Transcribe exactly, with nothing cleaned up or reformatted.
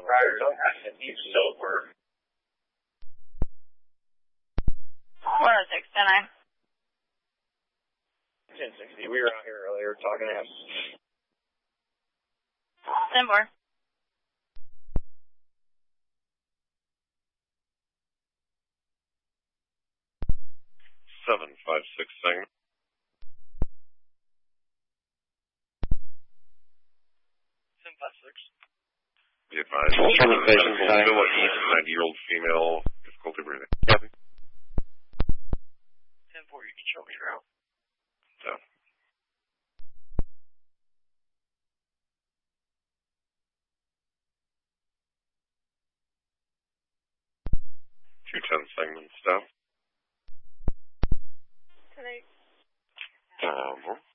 riders don't have to need still work. one oh six, ten nine. ten sixty, we were out here earlier talking to him. ten four. seven five six segment. ten five six. Be advised. Communication sign. Villa East, ninety-year-old female, difficulty breathing. Copy. ten four, you can show me your route. So. two ten segment stop. ten eight. Um,